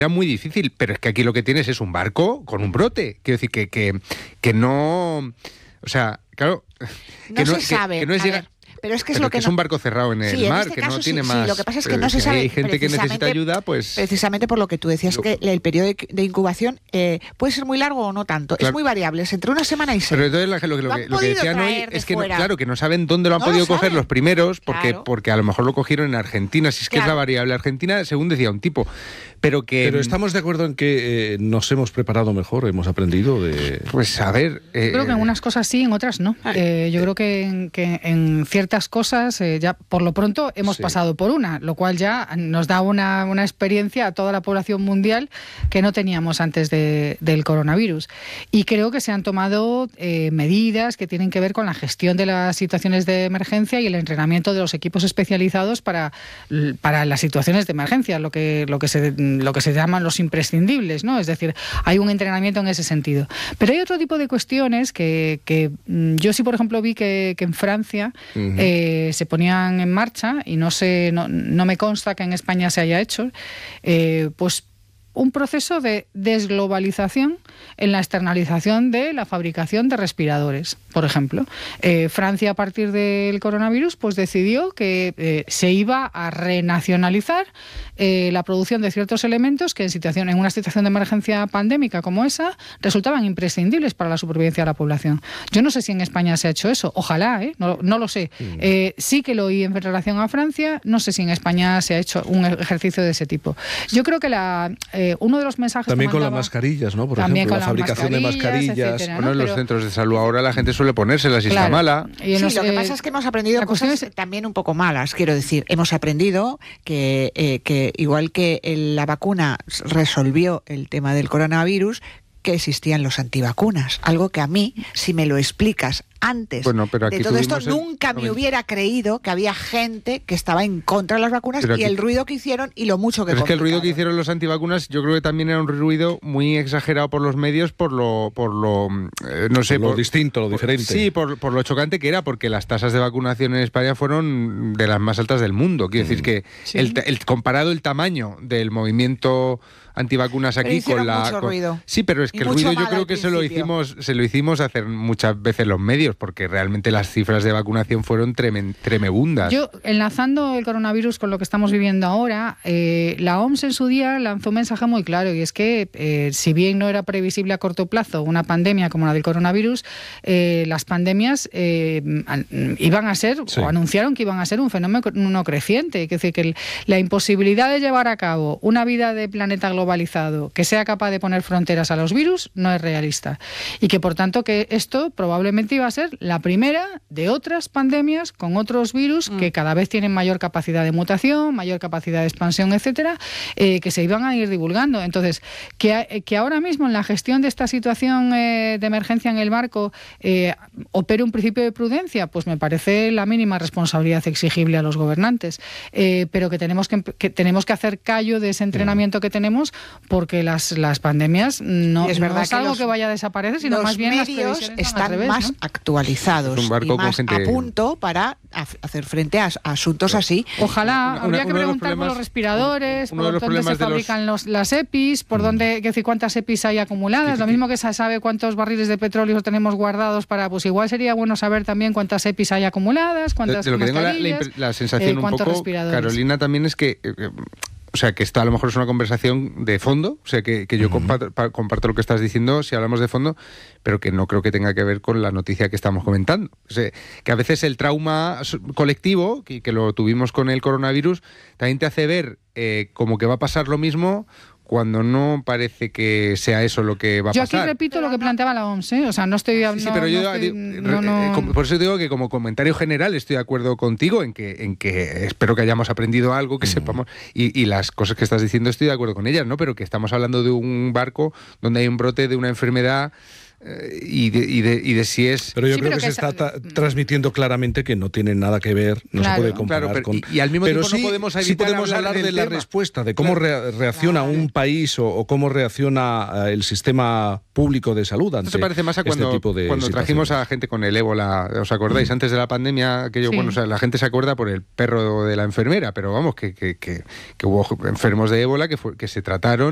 era muy difícil, pero es que aquí lo que tienes es un barco con un brote. Quiero decir que no... O sea, claro... No se sabe. Que no es llegar... Pero es que pero es un barco cerrado en el mar, que no tiene más... Sí, lo que pasa es que no se sabe. Hay gente que necesita ayuda, pues... Precisamente por lo que tú decías, que el periodo de incubación puede ser muy largo o no tanto. Claro. Es muy variable, es entre una semana y 6. Pero entonces lo que decían hoy es que, claro, que no saben dónde lo han podido coger los primeros, porque a lo mejor lo cogieron en Argentina, si es que es la variable Argentina, según decía un tipo. Pero estamos de acuerdo en que nos hemos preparado mejor, hemos aprendido de... Pues a ver... Yo creo que en unas cosas sí, en otras no. Yo creo que en ciertas cosas ya por lo pronto hemos pasado por una, lo cual ya nos da una experiencia a toda la población mundial que no teníamos antes del coronavirus. Y creo que se han tomado medidas que tienen que ver con la gestión de las situaciones de emergencia y el entrenamiento de los equipos especializados para las situaciones de emergencia, lo que se llaman los imprescindibles, ¿no? Es decir, hay un entrenamiento en ese sentido. Pero hay otro tipo de cuestiones que yo sí, por ejemplo, vi que en Francia se ponían en marcha, y no me consta que en España se haya hecho, pues un proceso de desglobalización en la externalización de la fabricación de respiradores, por ejemplo. Francia, a partir del coronavirus, pues decidió que se iba a renacionalizar la producción de ciertos elementos que en una situación de emergencia pandémica como esa resultaban imprescindibles para la supervivencia de la población. Yo no sé si en España se ha hecho eso, ojalá, no lo sé. Sí que lo oí en relación a Francia, no sé si en España se ha hecho un ejercicio de ese tipo. Yo creo que uno de los mensajes también que mandaba, con las mascarillas, ¿no? Por ejemplo, la fabricación de mascarillas. Etcétera, bueno, en los centros de salud ahora la gente suele ponérselas y está mala. Y lo que pasa es que hemos aprendido cosas también un poco malas, quiero decir. Hemos aprendido que igual que la vacuna resolvió el tema del coronavirus, que existían los antivacunas. Algo que a mí, si me lo explicas antes de todo esto, nunca me hubiera creído que había gente que estaba en contra de las vacunas y el ruido que hicieron y lo mucho que... Pero es que el ruido que hicieron los antivacunas, yo creo que también era un ruido muy exagerado por los medios, por lo no sé... Por lo distinto, lo diferente. Sí, por lo chocante que era, porque las tasas de vacunación en España fueron de las más altas del mundo. Quiero decir que comparado el tamaño del movimiento antivacunas aquí con ruido. Sí, pero es que el ruido yo creo que se lo hicimos hacer muchas veces los medios, porque realmente las cifras de vacunación fueron tremebundas. Yo, enlazando el coronavirus con lo que estamos viviendo ahora, la OMS en su día lanzó un mensaje muy claro, y es que si bien no era previsible a corto plazo una pandemia como la del coronavirus, las pandemias iban a ser, o anunciaron que iban a ser un fenómeno creciente. Es decir, que la imposibilidad de llevar a cabo una vida de planeta globalizado que sea capaz de poner fronteras a los virus no es realista, y que por tanto que esto probablemente iba a ser la primera de otras pandemias con otros virus que cada vez tienen mayor capacidad de mutación, mayor capacidad de expansión, etcétera, que se iban a ir divulgando. Entonces, que ahora mismo en la gestión de esta situación de emergencia en el barco opere un principio de prudencia, pues me parece la mínima responsabilidad exigible a los gobernantes, pero que tenemos que hacer callo de ese entrenamiento que tenemos, porque las pandemias no es algo que vaya a desaparecer, sino más bien los medios están más actualizados y más a punto para hacer frente a asuntos así. Ojalá. Habría que preguntar por los respiradores, por dónde se fabrican las EPIs, por dónde, cuántas EPIs hay acumuladas. Lo mismo que se sabe cuántos barriles de petróleo tenemos guardados pues igual sería bueno saber también cuántas EPIs hay acumuladas, cuántas de lo que tengo la sensación un poco, Carolina, también es que... O sea, que esta a lo mejor es una conversación de fondo, o sea, que yo comparto lo que estás diciendo, si hablamos de fondo, pero que no creo que tenga que ver con la noticia que estamos comentando. O sea, que a veces el trauma colectivo, que lo tuvimos con el coronavirus, también te hace ver como que va a pasar lo mismo cuando no parece que sea eso lo que va a pasar. Yo aquí repito lo que planteaba la OMS, o sea, no estoy hablando... Sí, pero yo por eso digo que como comentario general estoy de acuerdo contigo en que espero que hayamos aprendido algo, que sepamos, y las cosas que estás diciendo estoy de acuerdo con ellas, ¿no? Pero que estamos hablando de un barco donde hay un brote de una enfermedad... Y de si es... Pero yo creo que se está transmitiendo claramente que no tiene nada que ver, no se puede comparar con... Y al mismo tiempo no podemos evitar podemos hablar de la respuesta, de cómo reacciona un país o cómo reacciona el sistema público de salud ante Esto se parece más a cuando trajimos a gente con el ébola, ¿os acordáis? Antes de la pandemia, la gente se acuerda por el perro de la enfermera, pero vamos, que hubo enfermos de ébola que se trataron